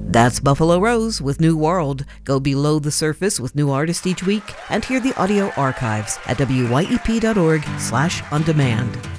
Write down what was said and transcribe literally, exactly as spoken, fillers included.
That's Buffalo Rose with New World. Go below the surface with new artists each week and hear the audio archives at W Y E P dot org slash on demand.